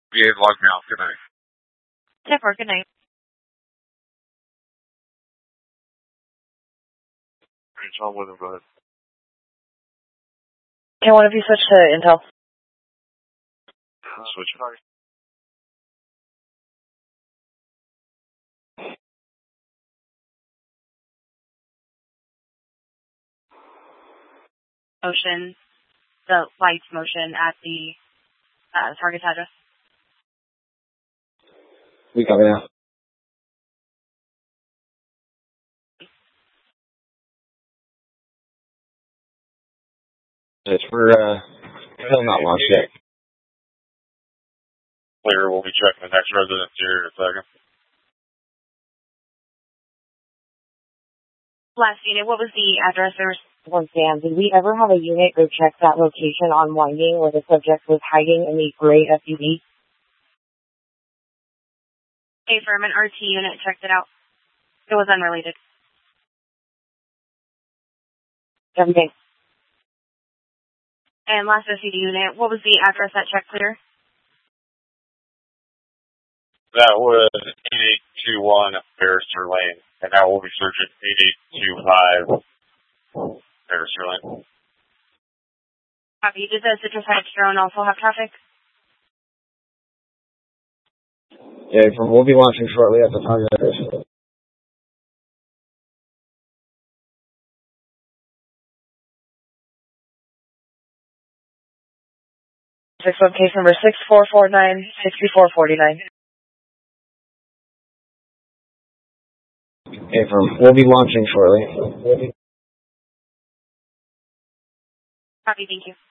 VA log me off. Good night. 10-4, good night. John Witham, go ahead. Can one of you switch to Intel? Switch. Motion, the lights motion at the target's address. We copy now. It's for, still not launched yet. Clear, we'll be checking the next residence here in a second. Last unit, what was the address? There was Once again, did we ever have a unit go check that location on Winding where the subject was hiding in the gray SUV? affirm, an RT unit checked it out. It was unrelated. Everything. And last SCD unit, what was the address that checked clear? That was 8821 Barrister Lane, and that will be searching 8825 Barrister Lane. Copy. Did the Citrus Heights drone also have traffic? Yeah, we'll be launching shortly at the target address. 6-1 case number 6449-6449. We'll be launching shortly. Copy, thank you.